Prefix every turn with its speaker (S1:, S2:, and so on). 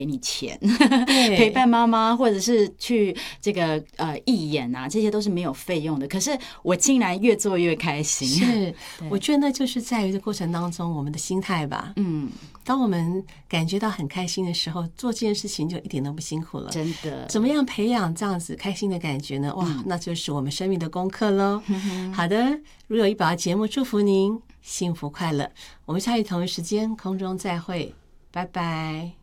S1: 给你钱
S2: 对
S1: 陪伴妈妈，或者是去这个义演啊，这些都是没有费用的。可是我竟然越做越开心。
S2: 是，我觉得那就是在于这过程当中我们的心态吧。当我们感觉到很开心的时候，做这件事情就一点都不辛苦了。
S1: 真的，
S2: 怎么样培养这样子开心的感觉呢？哇，那就是我们生命的功课喽。好的，如有一宝节目祝福您幸福快乐。我们下一同一时间空中再会，拜拜。